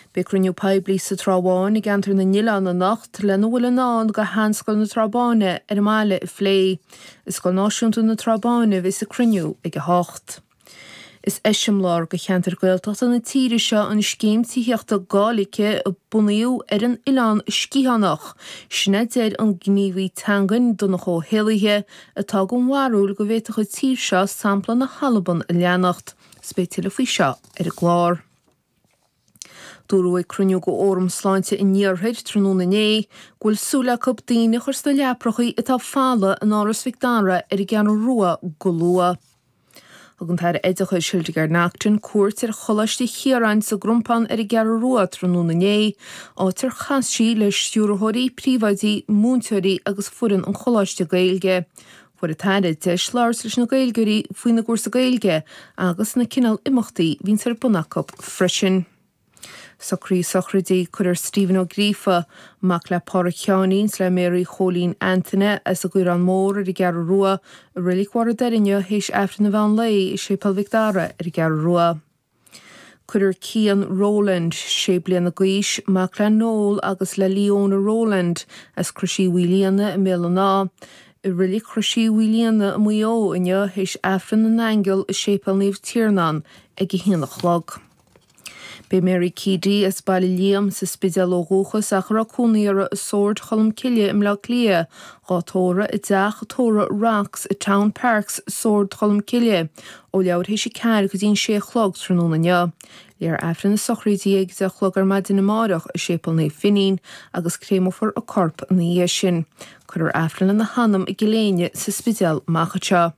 Be cruniú peibli sa trábáin I gantar na nila na nacht le bhfuil an go hanscoil na trábáine máile I phlé. Is go náisiúnta na trábáine bhí sa cruniú ag a hocht. Is eisimlár go cheantar gaeltacht an na tíre seo an scéimtííochta gálacha a bunaíú an Ileán scíhanach, sneid an gníomhaí tangan donna cho héalaithe atá go mharúil go bhhéiteach a tír seo sampla na Halaban a leannacht, spéitiile faoi seo a glár. Dúrú ag cruniú go órm sláinte I níorthaid tróna né, ghfuil súla cub daoine churs na leaprachaí atá fála an áras Vicdára I gceann rua go lua. Agus an éidecha Sildegar Nachtain cuairt cholaiste chiaráin sa grumpan gceann rua tróna né, átar chasí leis siúrthirí príomhaidí, múnteirí agus furan an cholaiste gaeilge. Fuair a taide de sláir leis na gaeilgeirí faoin na gúrsa gaeilge agus na cinál imachtaí hín tar bunacop freisin. Socrí sochradí chuir Stephen O'Grifa mac le Porriceánín le Mary Cholín Anthony as a gcuir an mór gceann rua a rilí cuara deirinne héis eftir na bhain lei I sépal Vicdára gceann rua. Chuir Cian Rowland sé blian na gcuis mac le Nóil agus le Leona Rowland as crusí Willianna I mélaná. I rilí crusí Willianna muo inne héis eftir na Angel I sépal níomh Tiernan ag hínach log. Be Mary Keedy as baile Liam sa spidal ógóchas ach racúnaíar a sord cholam ciile Im le clia, gátóra I deach tóra rocks I Town Parks sord cholam ciile, ó leabhar héis I ceir go dtíon sé chlog tróna nne. Léar eftir na sochraidí ag de chlog ar maidin na marach a sépal na finín agus crémófar a corp na dhé sin, chuir eftir na hanam I giléine sa spidal machata.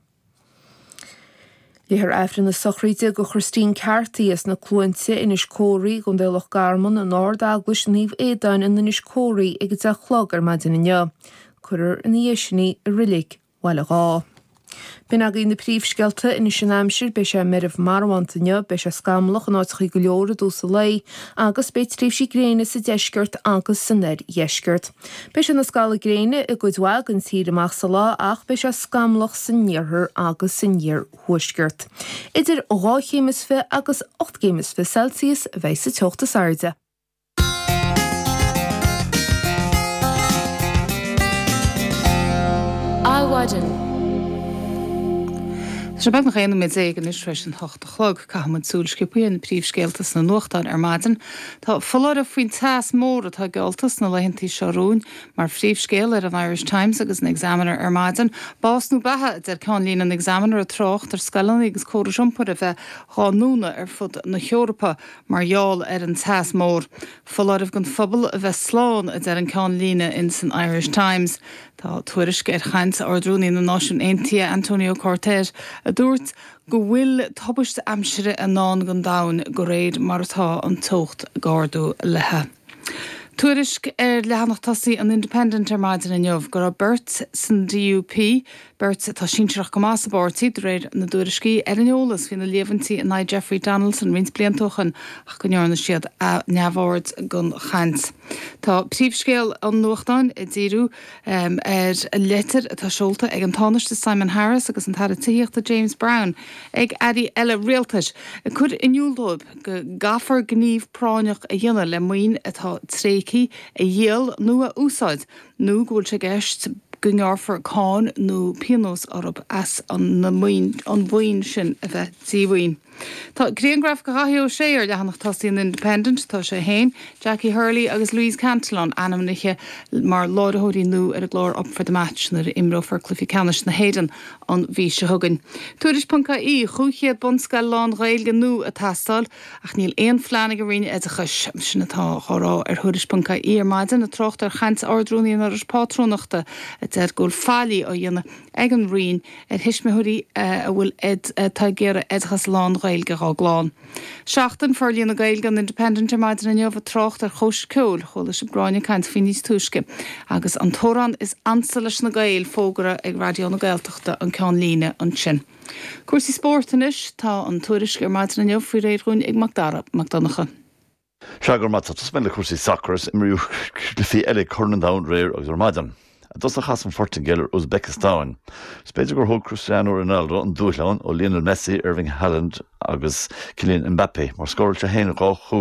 Léar eftir na sochraide go Christine Carty as na clúinte inis cóirí gon déalach garman an ard aglis níomh édain in inis cóirí ag de chlog ar maidin nne, chuir in dhéisinaí I rilig bhile gá. Bin agin na príomhsceilta inis an Aimsir be sé meribh marhaintaine be sé scamlach an áitichaí go leora dús a lei agus be tríomh sí gréine sa deisceart agus san neir dheisceart. Be sé na scala gréine I go dháil an tír amach sa lá ach be sé scamlach san níorthar agus san níor thuisceart. Idir 8 agus 8 Celsius bheith sa teochta sarde. Áhaidan. Tá bag nach éanam mid éag an is freis an 8 chlog cahamad súlscipaí an príomhscéaltas na nuachtáin ar maidin. Tá foláir faoin teas mór atá gealtas na leithintí seorún mar príomhscéal ar an Irish Times agus an Examiner ar maidin. Básnú bethe ar ceann líon an Examiner a trocht ar scalannaí agus córa siomper a bheith háúna ar fud na Heorpa margheall ar an teas mór. Foláir gon phobal a bheith sláán ar an ceann lína in san Irish Times. Tá tuairisce ar chaint ardrúnaí na náisiún Aontaithe Antonio Cortés a dúirt go bhfuil tobaiste aimsire a ná gan dain go réad mar atá an tócht gáardú lethe. Tuairisc ar leanachtasaí an Independent ar maidin inniuh go Bert san DUP, Bert tá sinseach go más abortí de réir na dúiriscí ar an eolas hí na léimhantí a naid Jeffrey Donaldson rins bliantochan ach go nearna siad a neamhord gon chaint. Tá príomhscéal an nuachtáin I ddíriú ar a letter atá seolta ag an tánaiste Simon Harris agus an tar tííochta James Brown ag adí eile réaltais a chud inniuúldóib go gafar gníomh práineach a dhéanana le muoin atá tréci a dhéal nua a úsáid nó gúil se gceist gungearfar cáin nó pianos orb as an na muoin an bhain sin a bheith tíhain. Tá gréangraf go haío sé ar lehanachtasaí an Independent tá sé hain, Jackie Hurley agus Louise Cantillon anamniche mar láideóirí nó ar a glór up for the match na imró for Cliffy Canis na héidan an bhí se thugann. Tuairis.í chuúchéad bonscail lán réilge nó a tastal ach níl éon phleannig a riine a chus sinna tá chorá ar thuairis.í ar maidin a trocht ar chaint ardrúnaí ar pátrúnachta a dead gúil fálaí ó dhéanana ag an rion ar hisismithirí a bhfuil tá géire edchas lán gailge rá glán. Seachtain forlíon na gailge an Independent ar maidin a neamh trocht ar chos ceúil chola se bráine cant fi níos túisce agus an tóran is ansalas na gail fógara ag radio na gailteachta an ceann líne an sin. Cuasaí spórtanis tá an tuairisc ar maidin a neamh faoi réadhrún ag Macdonacha. Seagar mat tá spenna cuasaí sacras imriú fi eile churnandáin réir agus ar maidin. Dus a chas an Fortingale Uzbekistan. Spéidir gur thug Cristiano Ronaldo an dúsleán ó Lionel Messi, Erling Haaland agus Kylian Mbappé, mar scóilte héanana gá